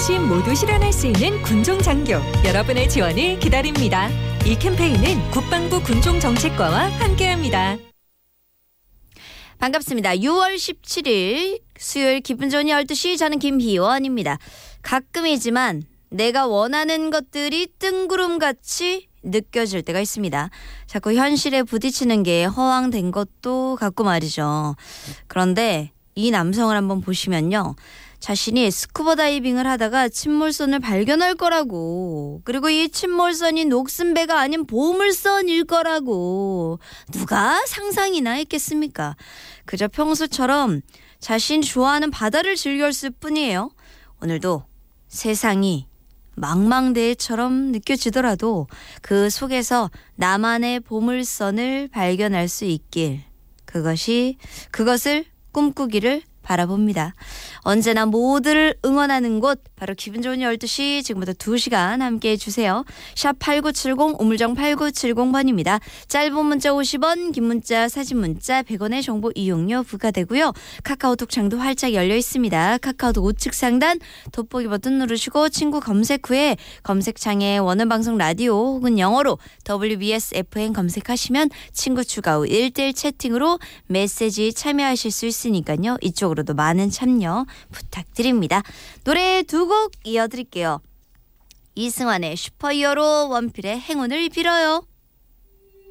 어르신 모두 실현할 수 있는 군종장교 여러분의 지원을 기다립니다. 이 캠페인은 국방부 군종정책과와 함께합니다. 반갑습니다. 6월 17일 수요일 기분 좋은 12시 저는 김희원입니다. 가끔이지만 내가 원하는 것들이 뜬구름같이 느껴질 때가 있습니다. 자꾸 현실에 부딪히는 게 허황된 것도 같고 말이죠. 그런데 이 남성을 한번 보시면요. 자신이 스쿠버 다이빙을 하다가 침몰선을 발견할 거라고, 그리고 이 침몰선이 녹슨배가 아닌 보물선일 거라고 누가 상상이나 했겠습니까? 그저 평소처럼 자신이 좋아하는 바다를 즐겼을 뿐이에요. 오늘도 세상이 망망대해처럼 느껴지더라도 그 속에서 나만의 보물선을 발견할 수 있길, 그것을 꿈꾸기를 바라봅니다. 언제나 모두를 응원하는 곳, 바로 기분 좋은 12시, 지금부터 2시간 함께해 주세요. 샵 8970, 우물정 8970번입니다. 짧은 문자 50원, 긴 문자, 사진 문자 100원의 정보 이용료 부과되고요. 카카오톡 창도 활짝 열려 있습니다. 카카오톡 우측 상단 돋보기 버튼 누르시고 친구 검색 후에 검색창에 원하는 방송 라디오 혹은 영어로 WBS FM 검색하시면 친구 추가 후 1대1 채팅으로 메시지 참여하실 수 있으니까요. 이쪽으로도 많은 참여 부탁드립니다. 노래 2곡 이어드릴게요. 이승환의 슈퍼히어로, 원필의 행운을 빌어요.